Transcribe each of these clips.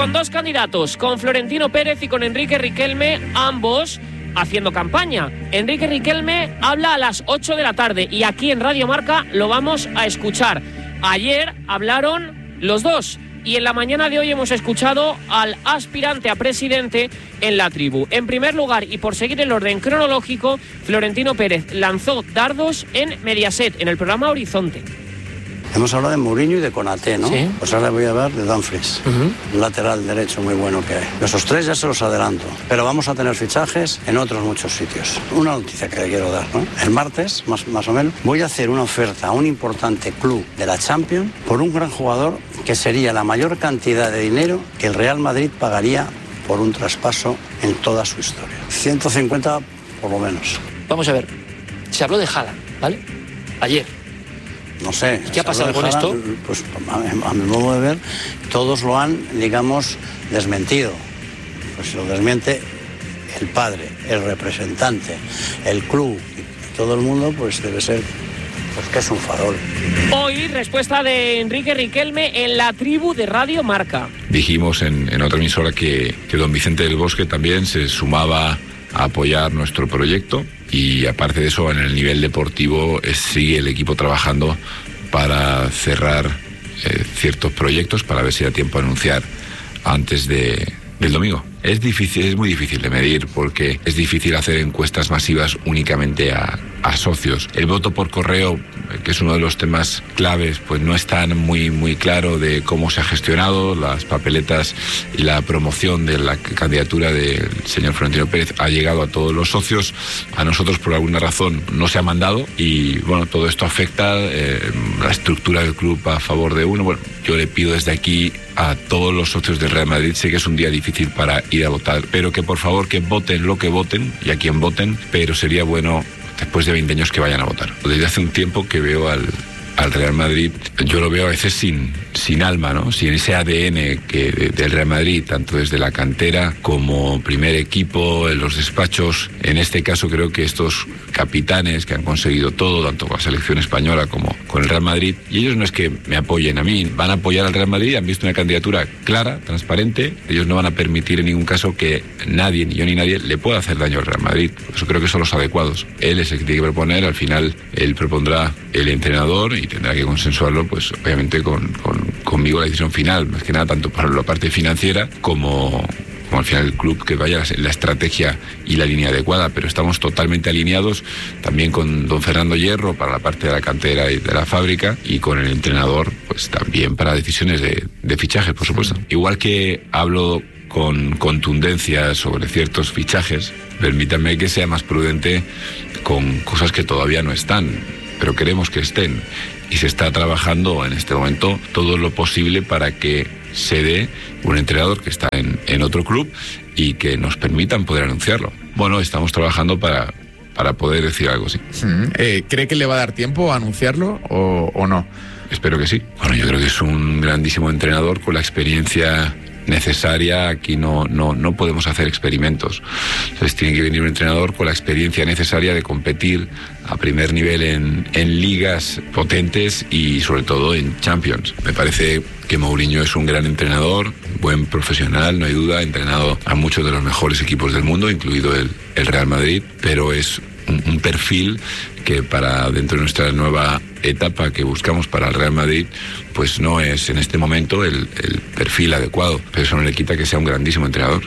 con dos candidatos, con Florentino Pérez y con Enrique Riquelme, ambos haciendo campaña. Enrique Riquelme habla a las 8 de la tarde y aquí en Radio Marca lo vamos a escuchar. Ayer hablaron los dos y en la mañana de hoy hemos escuchado al aspirante a presidente en La Tribu. En primer lugar, y por seguir el orden cronológico, Florentino Pérez lanzó dardos en Mediaset, en el programa Horizonte. Hemos hablado de Mourinho y de Konaté, ¿no? Sí. Pues ahora voy a hablar de Dumfries, un lateral derecho muy bueno que hay. Esos tres ya se los adelanto, pero vamos a tener fichajes en otros muchos sitios. Una noticia que le quiero dar, ¿no? El martes, más o menos, voy a hacer una oferta a un importante club de la Champions por un gran jugador que sería la mayor cantidad de dinero que el Real Madrid pagaría por un traspaso en toda su historia. 150 por lo menos. Vamos a ver, se habló de Haaland, ¿vale? Ayer. No sé. ¿Y qué ha pasado con esto? Pues a mi modo de ver, todos lo han, digamos, desmentido. Pues si lo desmiente el padre, el representante, el club y todo el mundo, pues debe ser pues que es un farol. Hoy, respuesta de Enrique Riquelme en La Tribu de Radio Marca. Dijimos en otra emisora que don Vicente del Bosque también se sumaba a apoyar nuestro proyecto y aparte de eso en el nivel deportivo sigue el equipo trabajando para cerrar ciertos proyectos para ver si da tiempo a anunciar antes del domingo. Es difícil, es muy difícil de medir porque es difícil hacer encuestas masivas únicamente a socios. El voto por correo, que es uno de los temas claves, pues no está muy claro de cómo se ha gestionado las papeletas y la promoción de la candidatura del señor Florentino Pérez ha llegado a todos los socios. A nosotros por alguna razón no se ha mandado y bueno, todo esto afecta la estructura del club a favor de uno. Bueno, yo le pido desde aquí a todos los socios del Real Madrid, sé que es un día difícil para ir a votar, pero que por favor que voten lo que voten y a quien voten, pero sería bueno después de 20 años que vayan a votar. Desde hace un tiempo que veo al Real Madrid, yo lo veo a veces sin alma, ¿no? Sin ese ADN del Real Madrid, tanto desde la cantera como primer equipo, en los despachos. En este caso creo que estos capitanes que han conseguido todo, tanto con la selección española como con el Real Madrid, y ellos no es que me apoyen a mí, van a apoyar al Real Madrid, han visto una candidatura clara, transparente, ellos no van a permitir en ningún caso que nadie, ni yo ni nadie, le pueda hacer daño al Real Madrid. Por eso creo que son los adecuados. Él es el que tiene que proponer, al final él propondrá el entrenador y tendrá que consensuarlo, pues obviamente conmigo la decisión final, más que nada tanto para la parte financiera como al final el club que vaya la estrategia y la línea adecuada, pero estamos totalmente alineados también con don Fernando Hierro para la parte de la cantera y de la fábrica y con el entrenador pues también para decisiones de fichaje, por supuesto. Igual que hablo con contundencia sobre ciertos fichajes, permítanme que sea más prudente con cosas que todavía no están, pero queremos que estén. Y se está trabajando en este momento todo lo posible para que se dé un entrenador que está en otro club y que nos permitan poder anunciarlo. Bueno, estamos trabajando para poder decir algo así. ¿Cree que le va a dar tiempo a anunciarlo o no? Espero que sí. Bueno, yo creo que es un grandísimo entrenador con la experiencia necesaria. Aquí no podemos hacer experimentos. Entonces tiene que venir un entrenador con la experiencia necesaria de competir a primer nivel en ligas potentes y sobre todo en Champions. Me parece que Mourinho es un gran entrenador, buen profesional, no hay duda, ha entrenado a muchos de los mejores equipos del mundo, incluido el Real Madrid, pero es un perfil que para dentro de nuestra nueva etapa que buscamos para el Real Madrid, pues no es en este momento el perfil adecuado, pero eso no le quita que sea un grandísimo entrenador.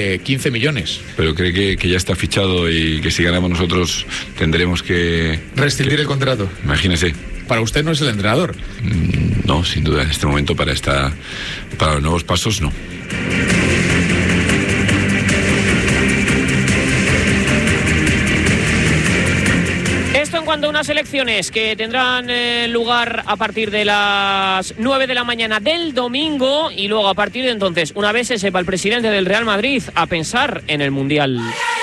15 millones. ¿Pero cree que ya está fichado y que si ganamos nosotros tendremos que rescindir el contrato? Imagínese. Para usted no es el entrenador. No, sin duda, en este momento para los nuevos pasos no. En cuanto a unas elecciones que tendrán lugar a partir de las 9 de la mañana del domingo y luego a partir de entonces, una vez se sepa el presidente del Real Madrid, a pensar en el Mundial.